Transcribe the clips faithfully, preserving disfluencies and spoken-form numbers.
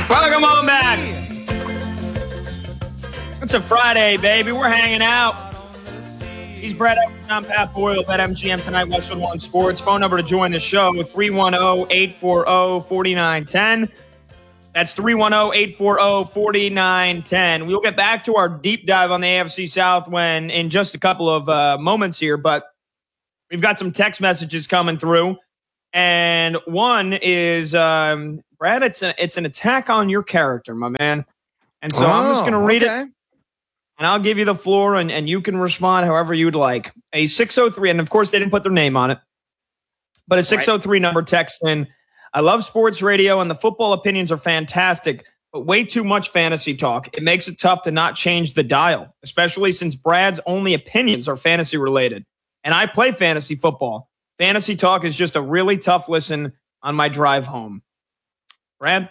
Welcome on back. It's a Friday, baby. We're hanging out. He's Brett Evans. I'm Pat Boyle at M G M tonight, Westwood One Sports. Phone number to join the show, three one zero, eight four zero, four nine one zero. That's three one zero, eight four zero, four nine one zero. We'll get back to our deep dive on the A F C South when in just a couple of uh, moments here, but we've got some text messages coming through. And one is, um, Brad, it's, a, it's an attack on your character, my man. And so oh, I'm just going to read okay. it. And I'll give you the floor, and, and you can respond however you'd like. A six oh three, and of course they didn't put their name on it, but a six oh three right. number text in, I love sports radio, and the football opinions are fantastic, but way too much fantasy talk. It makes it tough to not change the dial, especially since Brad's only opinions are fantasy-related. And I play fantasy football. Fantasy talk is just a really tough listen on my drive home. Brad?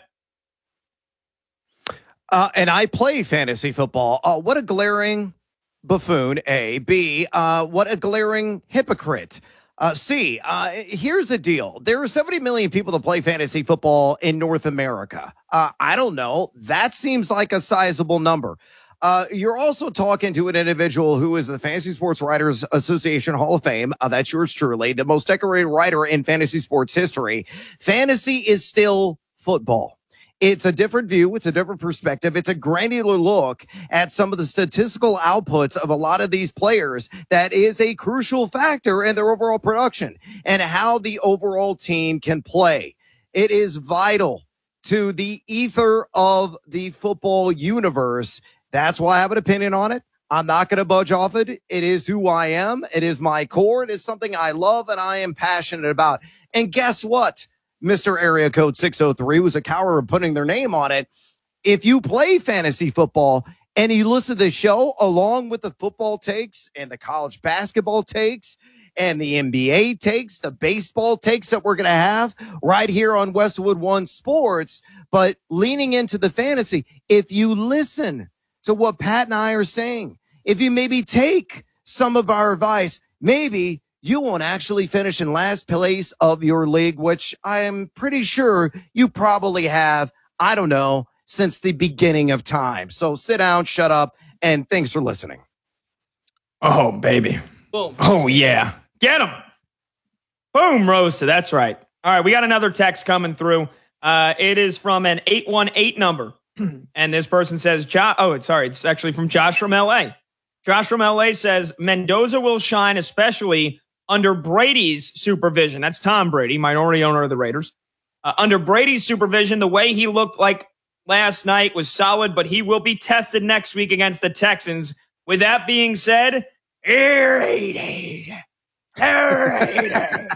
Uh, and I play fantasy football. Uh, what a glaring buffoon, A. B, uh, what a glaring hypocrite. Uh, C, uh, here's the deal. There are seventy million people that play fantasy football in North America. Uh, I don't know. That seems like a sizable number. Uh, you're also talking to an individual who is the Fantasy Sports Writers Association Hall of Fame. Uh, that's yours truly, the most decorated writer in fantasy sports history. Fantasy is still football. It's a different view. It's a different perspective. It's a granular look at some of the statistical outputs of a lot of these players that is a crucial factor in their overall production and how the overall team can play. It is vital to the ether of the football universe. That's why I have an opinion on it. I'm not going to budge off it. It is who I am. It is my core. It is something I love and I am passionate about. And guess what? Mister Area Code six oh three was a coward of putting their name on it. If you play fantasy football and you listen to the show along with the football takes and the college basketball takes and the N B A takes, the baseball takes that we're going to have right here on Westwood One Sports, but leaning into the fantasy, if you listen to what Pat and I are saying, if you maybe take some of our advice, maybe you won't actually finish in last place of your league, which I am pretty sure you probably have, I don't know, since the beginning of time. So sit down, shut up, and thanks for listening. Oh, baby. Boom. Oh, yeah. Get him. Boom, roasted. That's right. All right, we got another text coming through. Uh, it is from an eight one eight number. And this person says, jo- oh, it's sorry, it's actually from Josh from L A. Josh from L A says, Mendoza will shine, especially under Brady's supervision. That's Tom Brady, minority owner of the Raiders. Uh, under Brady's supervision, the way he looked like last night was solid, but he will be tested next week against the Texans. With that being said, Raiders. Raiders.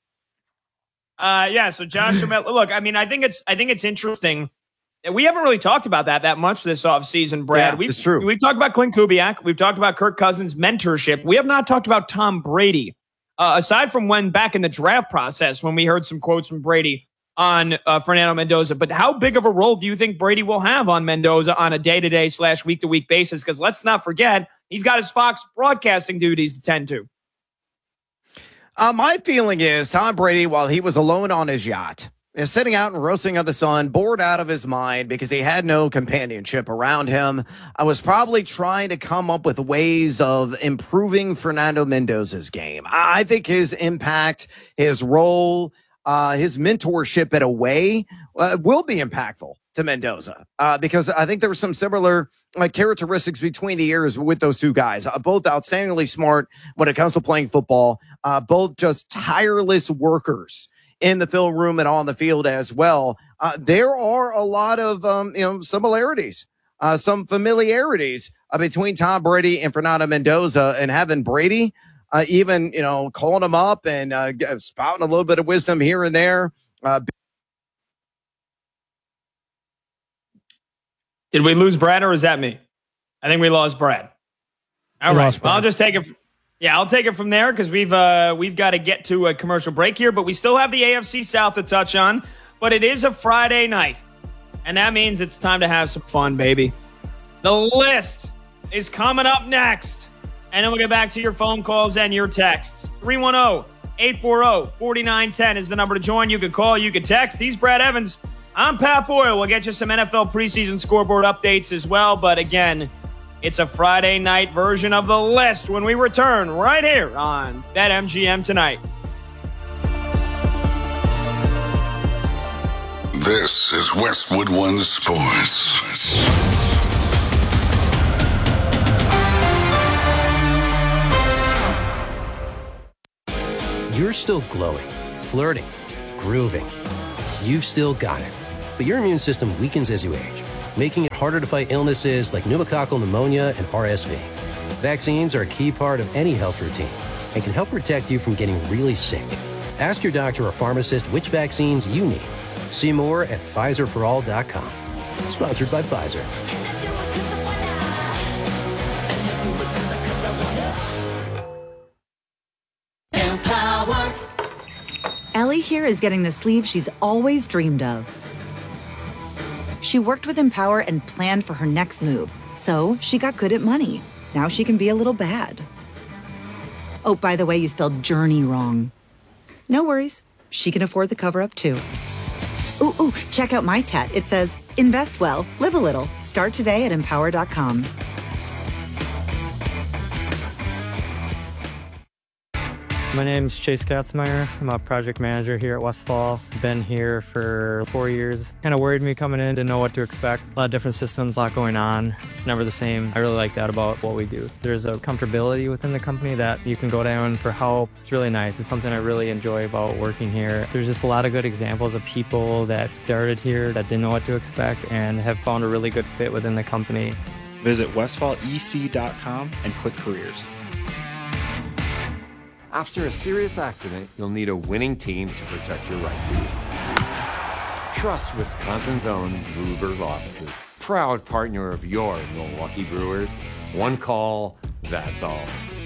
uh, yeah, so Josh, look, I mean, I think it's I think it's interesting. We haven't really talked about that that much this offseason, Brad. Yeah, we've, it's true. We've talked about Clint Kubiak. We've talked about Kirk Cousins' mentorship. We have not talked about Tom Brady. Uh, aside from when back in the draft process, when we heard some quotes from Brady on uh, Fernando Mendoza. But how big of a role do you think Brady will have on Mendoza on a day-to-day slash week-to-week basis? Because let's not forget, he's got his Fox broadcasting duties to tend to. Uh, my feeling is Tom Brady, while he was alone on his yacht, is sitting out and roasting on the sun, bored out of his mind because he had no companionship around him. I was probably trying to come up with ways of improving Fernando Mendoza's game. I think his impact, his role, uh, his mentorship in a way uh, will be impactful to Mendoza uh, because I think there were some similar like characteristics between the years with those two guys, uh, both outstandingly smart when it comes to playing football, uh, both just tireless workers in the film room and on the field as well. Uh, there are a lot of um, you know similarities, uh, some familiarities uh, between Tom Brady and Fernando Mendoza, and having Brady uh, even you know calling him up and uh, spouting a little bit of wisdom here and there. Uh, Did we lose Brad, or is that me? I think we lost Brad. All we right, lost Brad. Well, I'll just take it. From- Yeah, I'll take it from there because we've uh, we've got to get to a commercial break here, but we still have the A F C South to touch on. But it is a Friday night, and that means it's time to have some fun, baby. The list is coming up next, and then we'll get back to your phone calls and your texts. three one zero, eight four zero, four nine one zero is the number to join. You can call, you can text. He's Brad Evans. I'm Pat Boyle. We'll get you some N F L preseason scoreboard updates as well. But again, it's a Friday night version of the list when we return right here on BetMGM Tonight. This is Westwood One Sports. You're still glowing, flirting, grooving. You've still got it. But your immune system weakens as you age, making it harder to fight illnesses like pneumococcal pneumonia and R S V. Vaccines are a key part of any health routine and can help protect you from getting really sick. Ask your doctor or pharmacist which vaccines you need. See more at Pfizer for all dot com. Sponsored by Pfizer. Empower. Ellie here is getting the sleeve she's always dreamed of. She worked with Empower and planned for her next move, so she got good at money. Now she can be a little bad. Oh, by the way, you spelled journey wrong. No worries. She can afford the cover-up, too. Ooh, ooh, check out my tat. It says, invest well, live a little. Start today at empower dot com. My name's Chase Katzmeyer. I'm a project manager here at Westfall. Been here for four years. Kind of worried me coming in, didn't know what to expect. A lot of different systems, a lot going on. It's never the same. I really like that about what we do. There's a comfortability within the company that you can go down for help. It's really nice. It's something I really enjoy about working here. There's just a lot of good examples of people that started here that didn't know what to expect and have found a really good fit within the company. Visit westfall e c dot com and click careers. After a serious accident, you'll need a winning team to protect your rights. Trust Wisconsin's own Gruber Law Offices, proud partner of your Milwaukee Brewers. One call, that's all.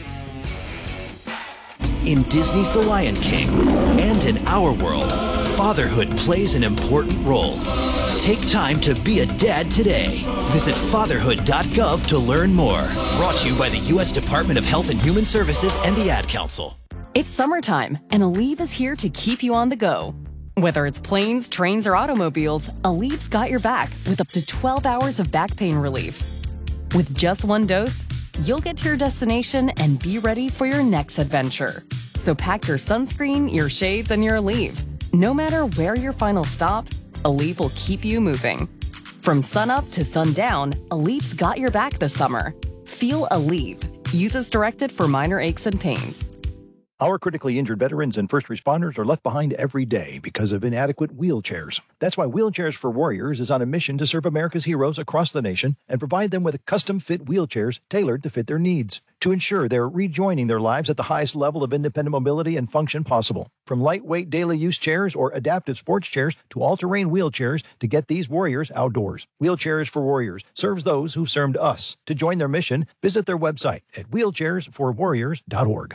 In Disney's The Lion King and in our world, fatherhood plays an important role. Take time to be a dad today. Visit fatherhood dot gov to learn more. Brought to you by the U S Department of Health and Human Services and the Ad Council. It's summertime, and Aleve is here to keep you on the go. Whether it's planes, trains, or automobiles, Aleve's got your back with up to twelve hours of back pain relief. With just one dose, you'll get to your destination and be ready for your next adventure. So pack your sunscreen, your shades, and your Aleve. No matter where your final stop, Aleve will keep you moving. From sunup to sundown, Aleve's got your back this summer. Feel Aleve. Use as directed for minor aches and pains. Our critically injured veterans and first responders are left behind every day because of inadequate wheelchairs. That's why Wheelchairs for Warriors is on a mission to serve America's heroes across the nation and provide them with custom-fit wheelchairs tailored to fit their needs to ensure they're rejoining their lives at the highest level of independent mobility and function possible. From lightweight daily use chairs or adaptive sports chairs to all-terrain wheelchairs to get these warriors outdoors. Wheelchairs for Warriors serves those who served us. To join their mission, visit their website at wheelchairs for warriors dot org.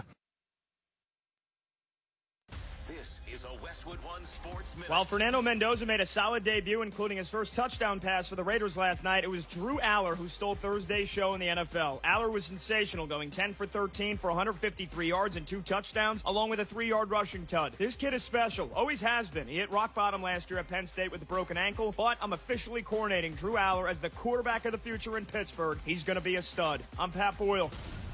While Fernando Mendoza made a solid debut, including his first touchdown pass for the Raiders last night, it was Drew Aller who stole Thursday's show in the N F L. Aller was sensational, going ten for thirteen for one hundred fifty-three yards and two touchdowns, along with a three-yard rushing tud. This kid is special, always has been. He hit rock bottom last year at Penn State with a broken ankle, but I'm officially coronating Drew Aller as the quarterback of the future in Pittsburgh. He's going to be a stud. I'm Pat Boyle.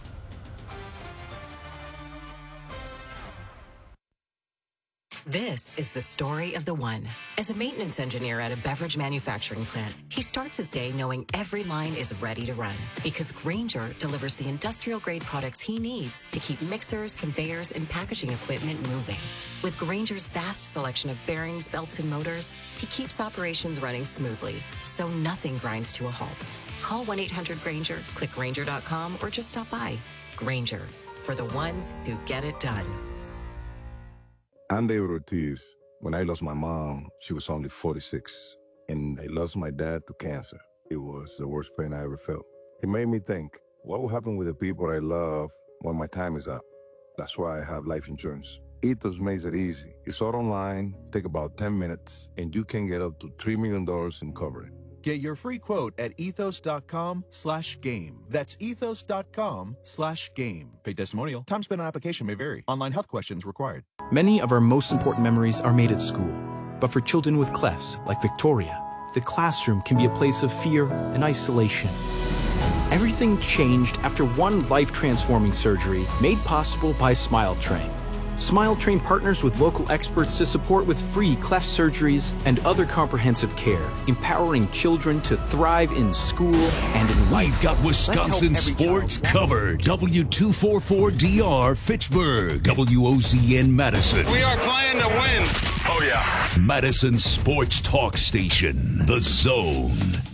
This is the story of the one. As a maintenance engineer at a beverage manufacturing plant, he starts his day knowing every line is ready to run because Grainger delivers the industrial-grade products he needs to keep mixers, conveyors, and packaging equipment moving. With Grainger's vast selection of bearings, belts, and motors, he keeps operations running smoothly, so nothing grinds to a halt. Call one eight hundred Grainger, click Grainger dot com, or just stop by. Grainger, for the ones who get it done. I'm David Ortiz. When I lost my mom, she was only forty-six, and I lost my dad to cancer. It was the worst pain I ever felt. It made me think, what will happen with the people I love when my time is up? That's why I have life insurance. Ethos makes it easy. It's all online, take about ten minutes, and you can get up to three million dollars in coverage. Get your free quote at ethos dot com slash game. That's ethos dot com slash game. Paid testimonial. Time spent on application may vary. Online health questions required. Many of our most important memories are made at school. But for children with clefts, like Victoria, the classroom can be a place of fear and isolation. Everything changed after one life-transforming surgery made possible by SmileTrain. SmileTrain partners with local experts to support with free cleft surgeries and other comprehensive care, empowering children to thrive in school and in life. We've got Wisconsin sports covered. W two forty-four D R Fitchburg, W O Z N Madison. We are playing to win. Oh, yeah. Madison Sports Talk Station, The Zone.